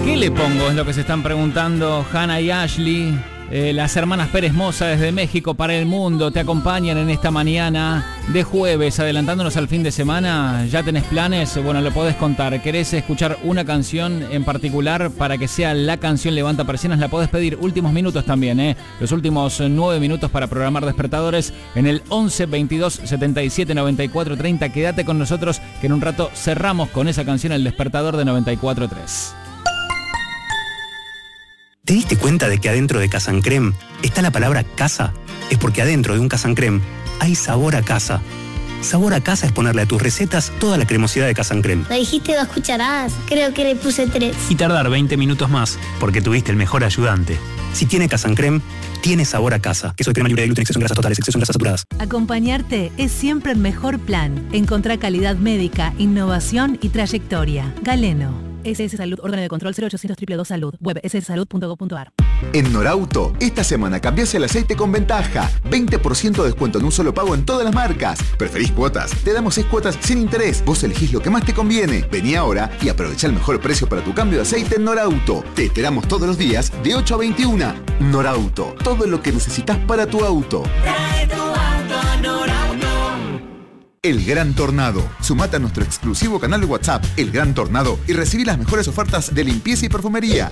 ¿Qué le pongo? Es lo que se están preguntando Hannah y Ashley. Las hermanas Pérez Moza desde México para el mundo te acompañan en esta mañana de jueves, adelantándonos al fin de semana. ¿Ya tenés planes? Bueno, lo podés contar. ¿Querés escuchar una canción en particular para que sea la canción Levanta Persianas? La podés pedir. Últimos minutos también, los últimos 9 minutos para programar despertadores en el 11 22 77 94 30. Quédate con nosotros que en un rato cerramos con esa canción, el despertador de 94.3. ¿Te diste cuenta de que adentro de Casancrem está la palabra casa? Es porque adentro de un Casancrem hay sabor a casa. Sabor a casa es ponerle a tus recetas toda la cremosidad de Casancrem. Me dijiste 2 cucharadas, creo que le puse 3. Y tardar 20 minutos más, porque tuviste el mejor ayudante. Si tiene Casancrem, tiene sabor a casa. Queso de crema libre de gluten, exceso en grasas totales, exceso en grasas saturadas. Acompañarte es siempre el mejor plan. Encontrá calidad médica, innovación y trayectoria. Galeno. SS Salud, órgano de control 0800 222 Salud. Web sssalud.gov.ar. En Norauto, esta semana cambiás el aceite con ventaja. 20% de descuento en un solo pago en todas las marcas. ¿Preferís cuotas? Te damos 6 cuotas sin interés. Vos elegís lo que más te conviene. Vení ahora y aprovecha el mejor precio para tu cambio de aceite en Norauto. Te esperamos todos los días de 8 a 21. Norauto, todo lo que necesitas para tu auto. Trae tu auto a Norauto. El Gran Tornado. Sumate a nuestro exclusivo canal de WhatsApp, El Gran Tornado, y recibí las mejores ofertas de limpieza y perfumería.